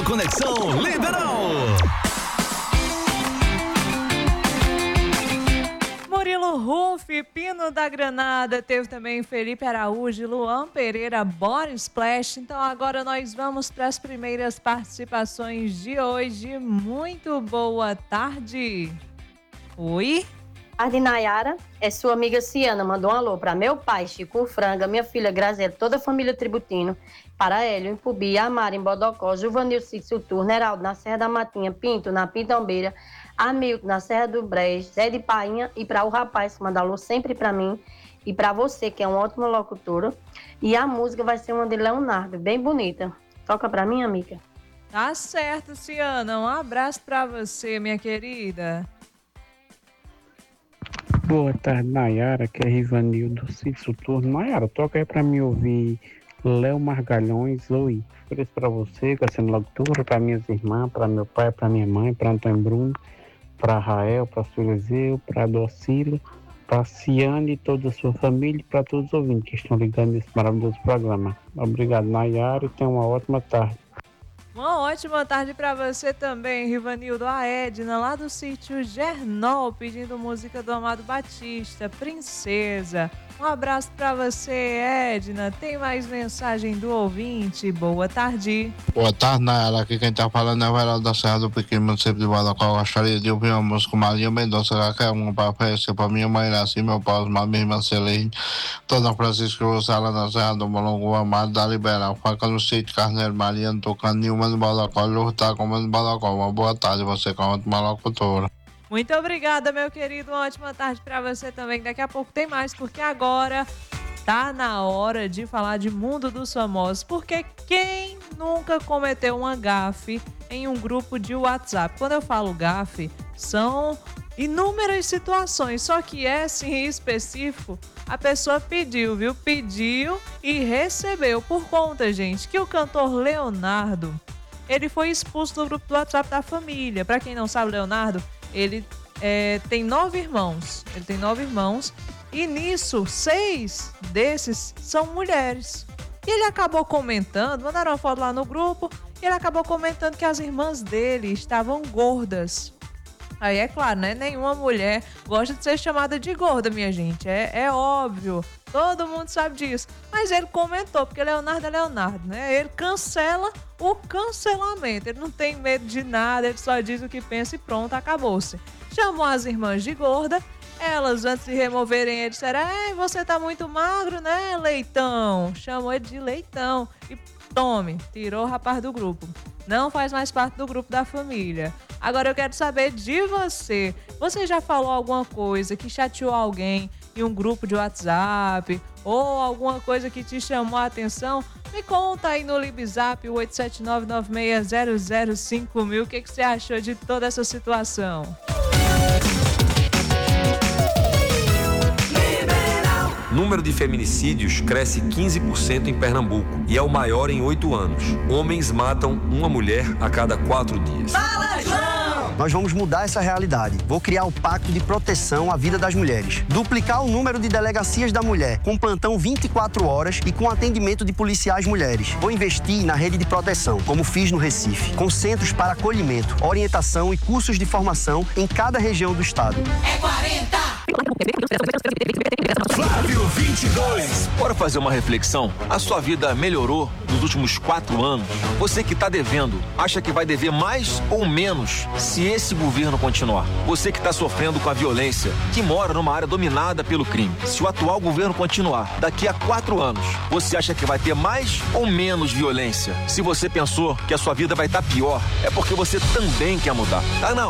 Conexão Liberal. Murilo Ruff, Pino da Granada, teve também Felipe Araújo, Luan Pereira, Bora Splash. Então agora nós vamos para as primeiras participações de hoje. Muito boa tarde. Oi? Tarde, Nayara. É sua amiga Ciana. Mandou um alô para meu pai, Chico Franga, minha filha Graziela, toda a família Tributino, para Hélio, em Pubi, Amara, em Bodocó, Juvanil Cício Turno, Heraldo, na Serra da Matinha, Pinto, na Pitambeira, Hamilton, na Serra do Brejo, Zé de Painha, e para o rapaz que manda alô sempre para mim, e para você, que é um ótimo locutor. E a música vai ser uma de Leonardo, bem bonita. Toca para mim, amiga. Tá certo, Ciana. Um abraço para você, minha querida. Boa tarde, Nayara, que é Rivanildo Cício Turno. Nayara, toca aí pra mim ouvir Léo Margalhões, Oi. Por isso pra você, que é sendo locutora, pra minhas irmãs, pra meu pai, pra minha mãe, pra Antônio Bruno, pra Rael, pra Surizeu, pra Docílio, pra Ciane e toda a sua família e pra todos os ouvintes que estão ligando nesse maravilhoso programa. Obrigado, Nayara, e tenha uma ótima tarde. Uma ótima tarde para você também, Rivanildo. A Edna, lá do sítio Gernol, pedindo música do Amado Batista, Princesa. Um abraço para você, Edna. Tem mais mensagem do ouvinte? Boa tarde. Boa tarde, Nayara. Aqui quem tá falando é o Heraldo da Serra do Pequeno, município de Badacó. Eu gostaria de ouvir uma música com Maria Mendonça, que é uma para oferecer para minha mãe, assim, meu pai, minha irmã Celene, Dona Francisca Rossala na Serra do Molongo, Amado da Liberal, Faca no sítio Carneiro, Mariano, tocando Nilma no Badacó, Lutar como no Badacó. Uma boa tarde, você com uma locutora. Muito obrigada, meu querido. Uma ótima tarde para você também. Daqui a pouco tem mais, porque agora tá na hora de falar de Mundo dos Famosos. Porque quem nunca cometeu uma gafe em um grupo de WhatsApp? Quando eu falo gafe, são inúmeras situações. Só que essa em específico, a pessoa pediu, viu? Pediu e recebeu. Por conta, gente, que o cantor Leonardo, ele foi expulso do grupo do WhatsApp da família. Para quem não sabe, Leonardo, ele tem 9 irmãos. Ele tem 9 irmãos. E nisso, 6 desses são mulheres. E ele acabou comentando, mandaram uma foto lá no grupo, e ele acabou comentando que as irmãs dele estavam gordas. Aí é claro, né? Nenhuma mulher gosta de ser chamada de gorda, minha gente. É óbvio. Todo mundo sabe disso. Mas ele comentou, porque Leonardo é Leonardo, né? Ele cancela o cancelamento. Ele não tem medo de nada, ele só diz o que pensa e pronto, acabou-se. Chamou as irmãs de gorda. Elas, antes de removerem ele, disseram: você tá muito magro, né, leitão? Chamou ele de leitão. E tome, tirou o rapaz do grupo. Não faz mais parte do grupo da família. Agora eu quero saber de você. Você já falou alguma coisa que chateou alguém em um grupo de WhatsApp? Ou alguma coisa que te chamou a atenção? Me conta aí no Libzap, o 87996005000. O que você achou de toda essa situação? O número de feminicídios cresce 15% em Pernambuco e é o maior em 8 anos. Homens matam uma mulher a cada 4 dias. Fala, João! Nós vamos mudar essa realidade. Vou criar o Pacto de Proteção à Vida das Mulheres. Duplicar o número de delegacias da mulher, com plantão 24 horas e com atendimento de policiais mulheres. Vou investir na rede de proteção, como fiz no Recife, com centros para acolhimento, orientação e cursos de formação em cada região do estado. É 40! Flávio 22. Bora fazer uma reflexão? A sua vida melhorou nos últimos 4 anos? Você que está devendo, acha que vai dever mais ou menos se esse governo continuar? Você que está sofrendo com a violência, que mora numa área dominada pelo crime, se o atual governo continuar, daqui a 4 anos, você acha que vai ter mais ou menos violência? Se você pensou que a sua vida vai estar pior, é porque você também quer mudar. Tá na